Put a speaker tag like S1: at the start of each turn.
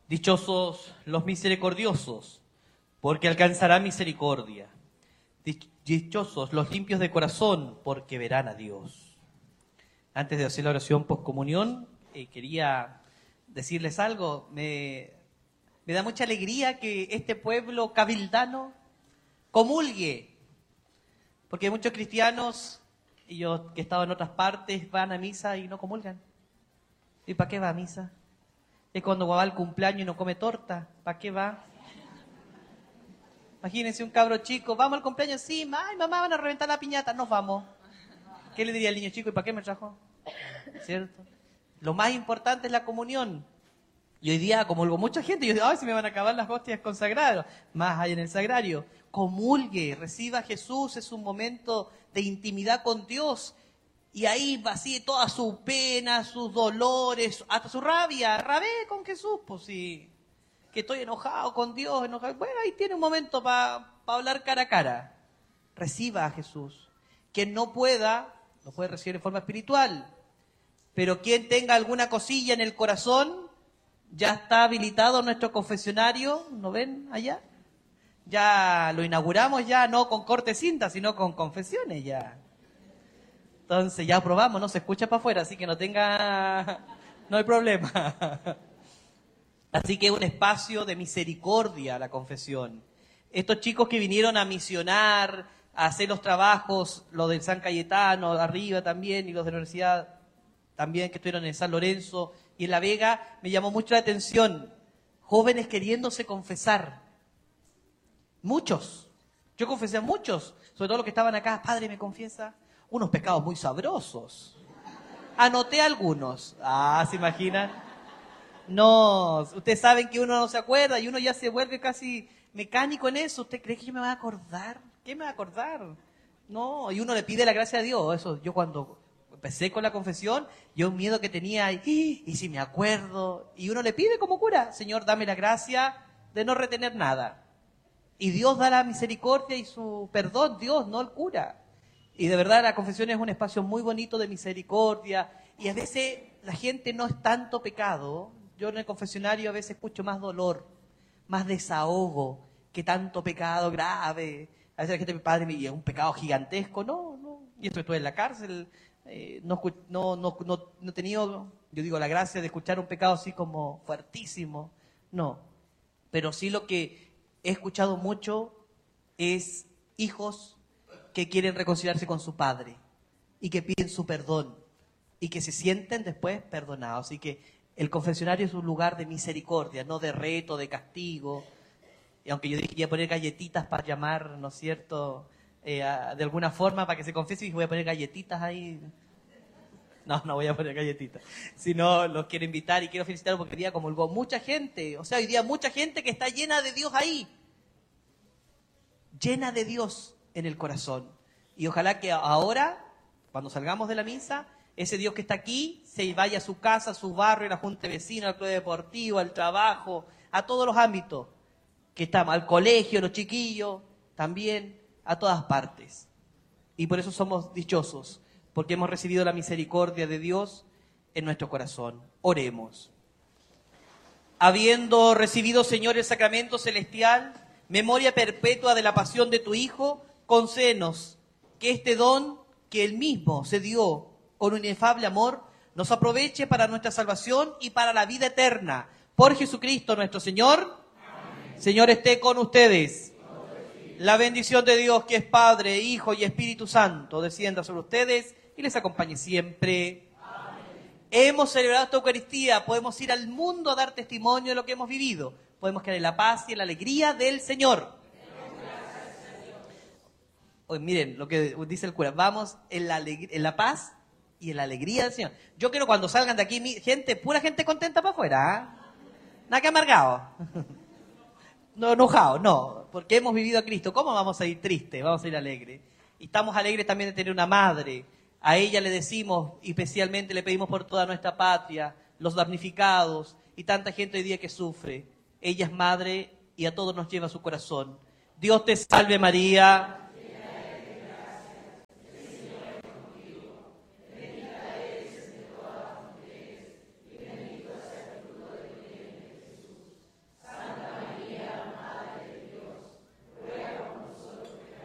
S1: Dichosos los misericordiosos, porque alcanzarán misericordia. Dichosos los limpios de corazón, porque verán a Dios. Antes de hacer la oración postcomunión, quería decirles algo. Me da mucha alegría que este pueblo cabildano comulgue, porque muchos cristianos, y yo que he estado en otras partes, van a misa y no comulgan. ¿Y para qué va a misa? Es cuando va al cumpleaños y no come torta. ¿Para qué va? Imagínense un cabro chico, vamos al cumpleaños, sí, ay, mamá, van a reventar la piñata, nos vamos. ¿Qué le diría al niño chico? ¿Y para qué me trajo? ¿Cierto? Lo más importante es la comunión. Y hoy día comulgo mucha gente, y yo digo, ay, se me van a acabar las hostias consagradas, más hay en el sagrario. Comulgue, reciba a Jesús, es un momento de intimidad con Dios. Y ahí vacíe toda su pena, sus dolores, hasta su rabia. Rabé con Jesús, pues sí. Que estoy enojado con Dios, enojado. Bueno, ahí tiene un momento para hablar cara a cara. Reciba a Jesús. Quien no pueda, lo puede recibir en forma espiritual. Pero quien tenga alguna cosilla en el corazón, ya está habilitado nuestro confesionario. ¿No ven allá? Ya lo inauguramos ya, no con corte cinta, sino con confesiones ya. Entonces ya probamos, no se escucha para afuera, así que no hay problema. Así que es un espacio de misericordia la confesión. Estos chicos que vinieron a misionar, a hacer los trabajos, los del San Cayetano, arriba también, y los de la universidad también que estuvieron en San Lorenzo y en La Vega, me llamó mucho la atención. Jóvenes queriéndose confesar. Muchos. Yo confesé a muchos, sobre todo los que estaban acá. Padre, ¿me confiesa? Unos pecados muy sabrosos. Anoté algunos. ¿Se imaginan? No, ustedes saben que uno no se acuerda y uno ya se vuelve casi mecánico en eso. ¿Usted cree que yo me voy a acordar? ¿Qué me va a acordar? No, y uno le pide la gracia a Dios. Eso, yo cuando empecé con la confesión, yo un miedo que tenía, y si me acuerdo, y uno le pide como cura, Señor, dame la gracia de no retener nada. Y Dios da la misericordia y su perdón, Dios, no el cura. Y de verdad la confesión es un espacio muy bonito de misericordia, y a veces la gente no es tanto pecado. Yo en el confesionario a veces escucho más dolor, más desahogo, que tanto pecado grave. A veces la gente, padre, y es un pecado gigantesco. No. Y esto estuve en la cárcel, no he tenido, yo digo, la gracia de escuchar un pecado así como fuertísimo. No. Pero sí lo que he escuchado mucho es hijos que quieren reconciliarse con su padre y que piden su perdón y que se sienten después perdonados. Así que el confesionario es un lugar de misericordia, no de reto, de castigo. Y aunque yo dije que iba a poner galletitas para llamar, ¿no es cierto?, de alguna forma para que se confiese, y voy a poner galletitas ahí. No voy a poner galletitas. Sino los quiero invitar y quiero felicitarlos porque hoy día comulgó mucha gente. O sea, hoy día mucha gente que está llena de Dios ahí. Llena de Dios en el corazón. Y ojalá que ahora, cuando salgamos de la misa, ese Dios que está aquí se vaya a su casa, a su barrio, a la junta de vecinos, al club deportivo, al trabajo, a todos los ámbitos que estamos, al colegio, los chiquillos, también a todas partes. Y por eso somos dichosos, porque hemos recibido la misericordia de Dios en nuestro corazón. Oremos. Habiendo recibido, Señor, el sacramento celestial, memoria perpetua de la pasión de tu Hijo, concédenos que este don que Él mismo se dio con un inefable amor, nos aproveche para nuestra salvación y para la vida eterna. Por Jesucristo nuestro Señor. Amén. Señor, esté con ustedes. La bendición de Dios, que es Padre, Hijo y Espíritu Santo, descienda sobre ustedes y les acompañe siempre. Amén. Hemos celebrado esta Eucaristía, podemos ir al mundo a dar testimonio de lo que hemos vivido. Podemos quedar en la paz y en la alegría del Señor. Hoy miren lo que dice el cura, vamos en la paz y en la alegría del Señor. Yo quiero cuando salgan de aquí, pura gente contenta para afuera, nada que amargado. No enojado, no, porque hemos vivido a Cristo. ¿Cómo vamos a ir tristes? Vamos a ir alegres. Y estamos alegres también de tener una madre. A ella le decimos, y especialmente le pedimos por toda nuestra patria, los damnificados y tanta gente hoy día que sufre. Ella es madre y a todos nos lleva a su corazón. Dios te salve María,